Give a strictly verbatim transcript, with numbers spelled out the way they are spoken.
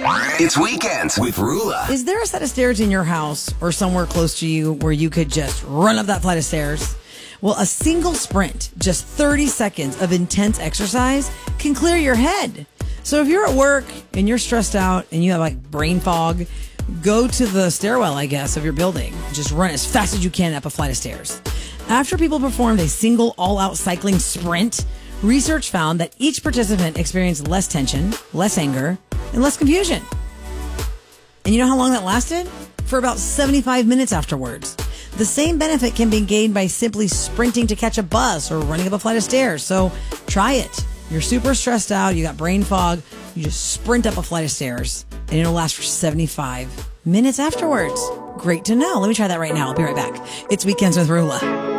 It's Weekends with Rula. Is there a set of stairs in your house or somewhere close to you where you could just run up that flight of stairs? Well, a single sprint, just thirty seconds of intense exercise, can clear your head. So if you're at work and you're stressed out and you have like brain fog, go to the stairwell, I guess, of your building. Just run as fast as you can up a flight of stairs. After people performed a single all-out cycling sprint, research found that each participant experienced less tension, less anger, and less confusion. And you know how long that lasted? For about seventy-five minutes afterwards. The same benefit can be gained by simply sprinting to catch a bus or running up a flight of stairs. So try it. You're super stressed out, you got brain fog, you just sprint up a flight of stairs, and it'll last for seventy-five minutes afterwards. Great to know. Let me try that right now. I'll be right back. It's Weekends with Rula.